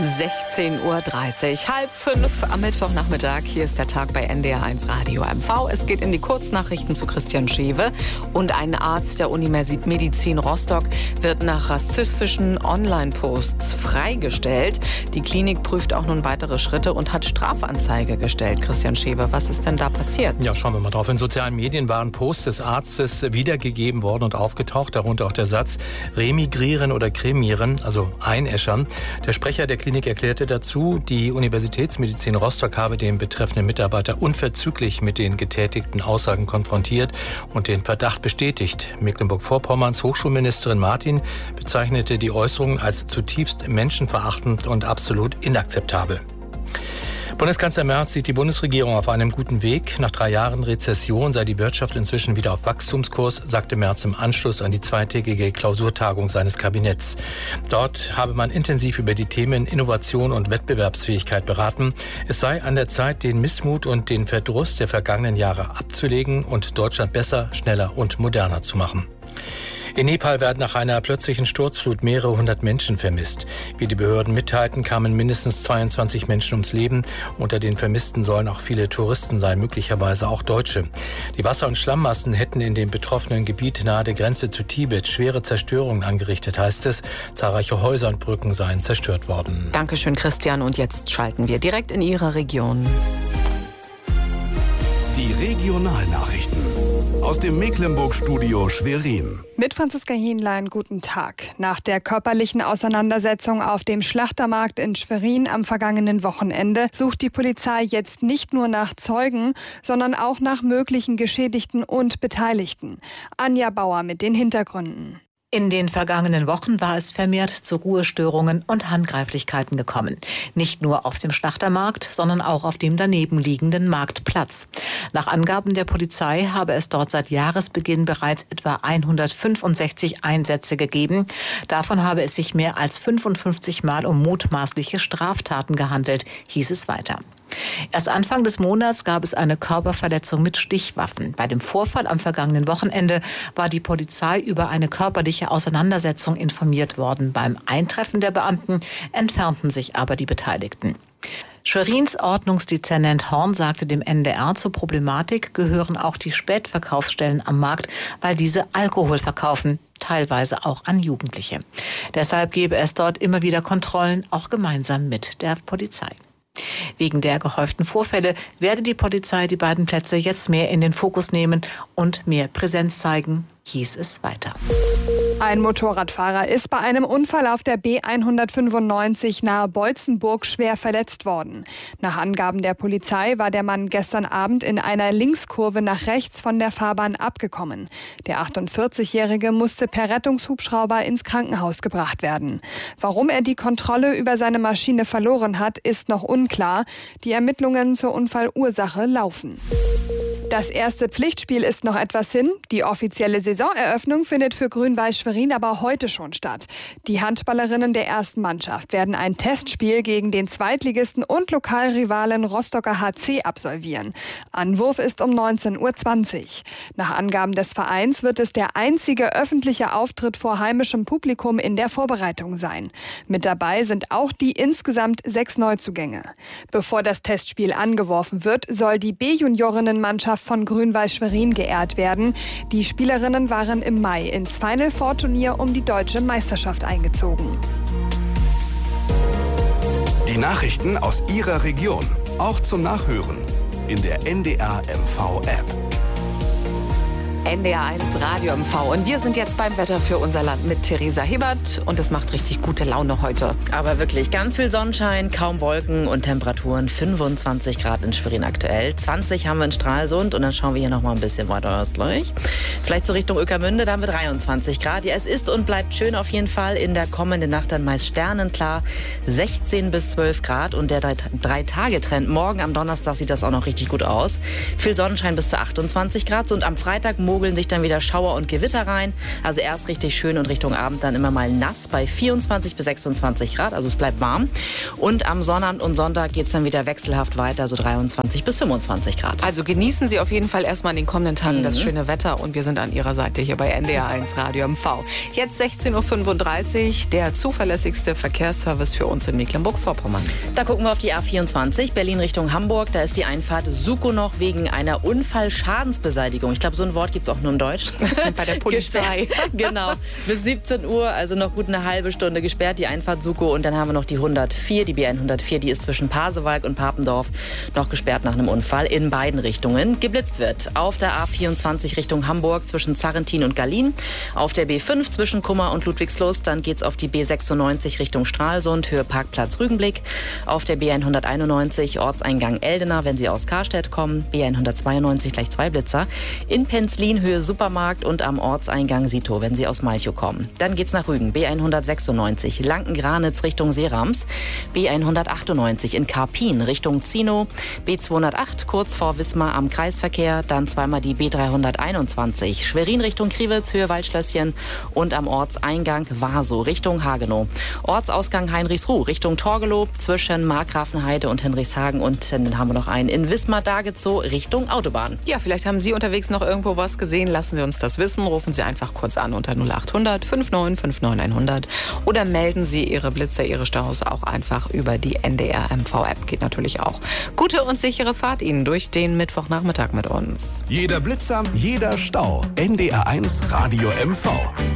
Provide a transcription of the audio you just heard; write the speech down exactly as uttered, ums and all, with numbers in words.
sechzehn Uhr dreißig, halb fünf am Mittwochnachmittag. Hier ist der Tag bei N D R eins Radio M V. Es geht in die Kurznachrichten zu Christian Schewe. Und ein Arzt der Unimedizin Rostock wird nach rassistischen Online-Posts freigestellt. Die Klinik prüft auch nun weitere Schritte und hat Strafanzeige gestellt. Christian Schewe, was ist denn da passiert? Ja, schauen wir mal drauf. In sozialen Medien waren Posts des Arztes wiedergegeben worden und aufgetaucht. Darunter auch der Satz, remigrieren oder kremieren, also einäschern. Der Sprecher der Klinik erklärte dazu, die Universitätsmedizin Rostock habe den betreffenden Mitarbeiter unverzüglich mit den getätigten Aussagen konfrontiert und den Verdacht bestätigt. Mecklenburg-Vorpommerns Hochschulministerin Martin bezeichnete die Äußerungen als zutiefst menschenverachtend und absolut inakzeptabel. Bundeskanzler Merz sieht die Bundesregierung auf einem guten Weg. Nach drei Jahren Rezession sei die Wirtschaft inzwischen wieder auf Wachstumskurs, sagte Merz im Anschluss an die zweitägige Klausurtagung seines Kabinetts. Dort habe man intensiv über die Themen Innovation und Wettbewerbsfähigkeit beraten. Es sei an der Zeit, den Missmut und den Verdruss der vergangenen Jahre abzulegen und Deutschland besser, schneller und moderner zu machen. In Nepal werden nach einer plötzlichen Sturzflut mehrere hundert Menschen vermisst. Wie die Behörden mitteilten, kamen mindestens zweiundzwanzig Menschen ums Leben. Unter den Vermissten sollen auch viele Touristen sein, möglicherweise auch Deutsche. Die Wasser- und Schlammmassen hätten in dem betroffenen Gebiet nahe der Grenze zu Tibet schwere Zerstörungen angerichtet, heißt es. Zahlreiche Häuser und Brücken seien zerstört worden. Dankeschön, Christian. Und jetzt schalten wir direkt in Ihre Region. Die Regionalnachrichten aus dem Mecklenburg-Studio Schwerin. Mit Franziska Hienlein, guten Tag. Nach der körperlichen Auseinandersetzung auf dem Schlachtermarkt in Schwerin am vergangenen Wochenende sucht die Polizei jetzt nicht nur nach Zeugen, sondern auch nach möglichen Geschädigten und Beteiligten. Anja Bauer mit den Hintergründen. In den vergangenen Wochen war es vermehrt zu Ruhestörungen und Handgreiflichkeiten gekommen. Nicht nur auf dem Schlachtermarkt, sondern auch auf dem daneben liegenden Marktplatz. Nach Angaben der Polizei habe es dort seit Jahresbeginn bereits etwa hundertfünfundsechzig Einsätze gegeben. Davon habe es sich mehr als fünfundfünfzig Mal um mutmaßliche Straftaten gehandelt, hieß es weiter. Erst Anfang des Monats gab es eine Körperverletzung mit Stichwaffen. Bei dem Vorfall am vergangenen Wochenende war die Polizei über eine körperliche Auseinandersetzung informiert worden. Beim Eintreffen der Beamten entfernten sich aber die Beteiligten. Schwerins Ordnungsdezernent Horn sagte dem N D R, zur Problematik gehören auch die Spätverkaufsstellen am Markt, weil diese Alkohol verkaufen, teilweise auch an Jugendliche. Deshalb gebe es dort immer wieder Kontrollen, auch gemeinsam mit der Polizei. Wegen der gehäuften Vorfälle werde die Polizei die beiden Plätze jetzt mehr in den Fokus nehmen und mehr Präsenz zeigen, hieß es weiter. Ein Motorradfahrer ist bei einem Unfall auf der B hundertfünfundneunzig nahe Boitzenburg schwer verletzt worden. Nach Angaben der Polizei war der Mann gestern Abend in einer Linkskurve nach rechts von der Fahrbahn abgekommen. Der achtundvierzigjährige musste per Rettungshubschrauber ins Krankenhaus gebracht werden. Warum er die Kontrolle über seine Maschine verloren hat, ist noch unklar. Die Ermittlungen zur Unfallursache laufen. Das erste Pflichtspiel ist noch etwas hin. Die offizielle Saisoneröffnung findet für Grün-Weiß Schwerin aber heute schon statt. Die Handballerinnen der ersten Mannschaft werden ein Testspiel gegen den Zweitligisten und Lokalrivalen Rostocker H C absolvieren. Anwurf ist um neunzehn Uhr zwanzig. Nach Angaben des Vereins wird es der einzige öffentliche Auftritt vor heimischem Publikum in der Vorbereitung sein. Mit dabei sind auch die insgesamt sechs Neuzugänge. Bevor das Testspiel angeworfen wird, soll die B-Juniorinnenmannschaft von Grün-Weiß Schwerin geehrt werden. Die Spielerinnen waren im Mai ins Final Four Turnier um die deutsche Meisterschaft eingezogen. Die Nachrichten aus Ihrer Region, auch zum Nachhören in der N D R M V App. N D R eins Radio M V. Und wir sind jetzt beim Wetter für unser Land mit Theresa Hibbert. Und es macht richtig gute Laune heute. Aber wirklich ganz viel Sonnenschein, kaum Wolken und Temperaturen. fünfundzwanzig Grad in Schwerin aktuell. zwanzig haben wir in Stralsund. Und dann schauen wir hier noch mal ein bisschen weiter östlich. Vielleicht so Richtung Ueckermünde, da haben wir dreiundzwanzig Grad. Ja, es ist und bleibt schön auf jeden Fall. In der kommenden Nacht dann meist sternenklar. sechzehn bis zwölf Grad. Und der Drei-Tage-Trend. Morgen am Donnerstag sieht das auch noch richtig gut aus. Viel Sonnenschein bis zu achtundzwanzig Grad. Und am Freitag mogeln sich dann wieder Schauer und Gewitter rein. Also erst richtig schön und Richtung Abend dann immer mal nass bei vierundzwanzig bis sechsundzwanzig Grad. Also es bleibt warm. Und am Sonnabend und Sonntag geht es dann wieder wechselhaft weiter, so dreiundzwanzig bis fünfundzwanzig Grad. Also genießen Sie auf jeden Fall erstmal in den kommenden Tagen mhm. das schöne Wetter und wir sind an Ihrer Seite hier bei N D R eins Radio M V. Jetzt sechzehn Uhr fünfunddreißig, der zuverlässigste Verkehrsservice für uns in Mecklenburg-Vorpommern. Da gucken wir auf die A vierundzwanzig, Berlin Richtung Hamburg. Da ist die Einfahrt Sukow noch wegen einer Unfallschadensbeseitigung. Ich glaube, so ein Wort gibt es auch nur im Deutsch. Bei der Polizei. Genau, bis siebzehn Uhr, also noch gut eine halbe Stunde gesperrt, die Einfahrt Sukow. Und dann haben wir noch die hundertvier, die B hundertvier, die ist zwischen Pasewalk und Papendorf noch gesperrt nach einem Unfall in beiden Richtungen. Geblitzt wird auf der A vierundzwanzig Richtung Hamburg zwischen Zarrentin und Gallien, auf der B fünf zwischen Kummer und Ludwigslust, dann geht's auf die B sechsundneunzig Richtung Stralsund, Höhe Parkplatz Rügenblick, auf der B hunderteinundneunzig Ortseingang Eldener, wenn Sie aus Karstedt kommen, B hundertzweiundneunzig gleich zwei Blitzer, in Penzlin Höhe Supermarkt und am Ortseingang Sito, wenn Sie aus Malchow kommen. Dann geht's nach Rügen, B hundertsechsundneunzig Lanken-Granitz Richtung Seerams, B hundertachtundneunzig in Karpin Richtung Zino, B zweihundertacht kurz vor Wismar am Kreisverkehr, dann zweimal die B dreihunderteinundzwanzig Schwerin Richtung Kriwitz, Höhe Waldschlösschen und am Ortseingang Warsow Richtung Hagenow. Ortsausgang Heinrichsruh Richtung Torgelow zwischen Markgrafenheide und Henrichshagen und dann haben wir noch einen in Wismar-Dagezow Richtung Autobahn. Ja, vielleicht haben Sie unterwegs noch irgendwo was gesehen. Lassen Sie uns das wissen. Rufen Sie einfach kurz an unter null acht hundert fünfundneunzig fünfundneunzig hundert oder melden Sie Ihre Blitzer, Ihre Staus auch einfach über die N D R M V-App. Geht natürlich auch. Gute und sichere Fahrt Ihnen durch den Mittwochnachmittag mit uns. Jeder Blitzer, jeder Stau. N D R eins Radio M V.